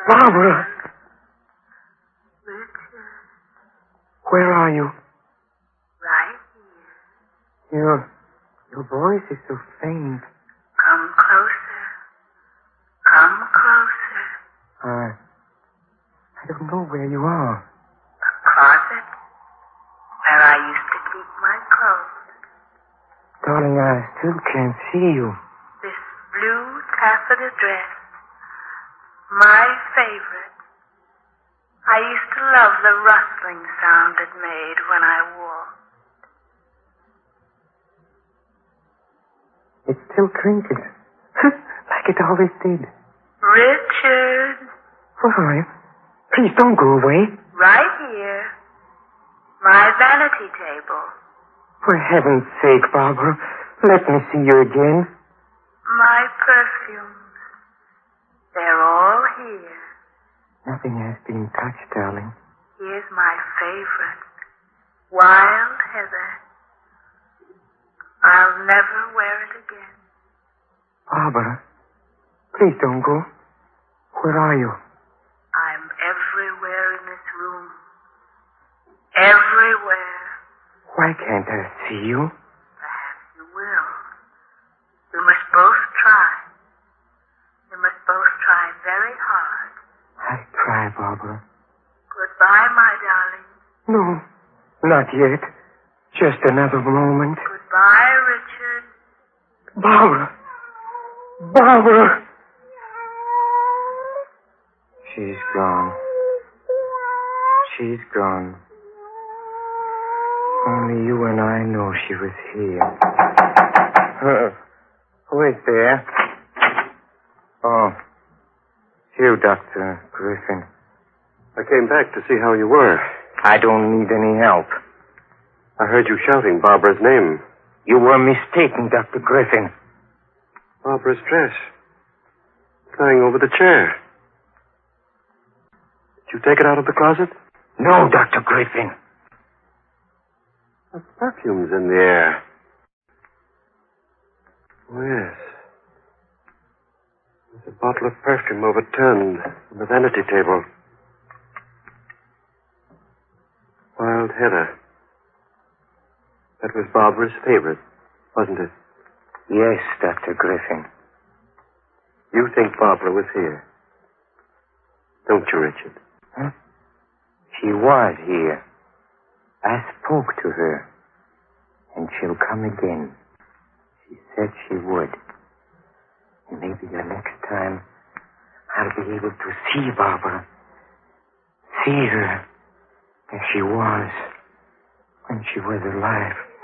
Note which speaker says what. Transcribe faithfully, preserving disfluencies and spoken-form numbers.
Speaker 1: Barbara!
Speaker 2: Richard.
Speaker 1: Where are you?
Speaker 2: Right here.
Speaker 1: Your, your voice is so faint.
Speaker 2: Come closer. Come closer.
Speaker 1: I, I don't know where you are.
Speaker 2: The closet where I used to keep my clothes.
Speaker 1: Darling, I still can't see you.
Speaker 2: This blue taffeta dress. My favorite. I used to love the rustling sound it made when I wore.
Speaker 1: It's still crinkles. Like it always did.
Speaker 2: Richard.
Speaker 1: Where are you? Please don't go away.
Speaker 2: Right here. My vanity table.
Speaker 1: For heaven's sake, Barbara, let me see you again.
Speaker 2: My perfumes. They're all here.
Speaker 1: Nothing has been touched, darling.
Speaker 2: Here's my favorite. Wild heather. I'll never wear it again.
Speaker 1: Barbara, please don't go. Where are you?
Speaker 2: I'm everywhere in this room. Everywhere.
Speaker 1: Why can't I see you?
Speaker 2: Perhaps you will. We must both try. We must both try very hard.
Speaker 1: I'll try, Barbara.
Speaker 2: Goodbye, my darling.
Speaker 1: No, not yet. Just another moment.
Speaker 2: Goodbye, Richard.
Speaker 1: Barbara! Barbara! She's gone. She's gone. Only you and I know she was here. Uh, who is there? Oh, you, Doctor Griffin.
Speaker 3: I came back to see how you were.
Speaker 1: I don't need any help.
Speaker 3: I heard you shouting Barbara's name.
Speaker 1: You were mistaken, Doctor Griffin.
Speaker 3: Barbara's dress. Lying over the chair. Did you take it out of the closet?
Speaker 1: No, Doctor Griffin.
Speaker 3: The perfume's in the air. Oh, yes. There's a bottle of perfume overturned on the vanity table. Wild heather. That was Barbara's favorite, wasn't it?
Speaker 1: Yes, Doctor Griffin.
Speaker 3: You think Barbara was here? Don't you, Richard?
Speaker 1: Huh? She was here. I spoke to her. And she'll come again. She said she would. And maybe the next time I'll be able to see Barbara. See her as she was when she was alive.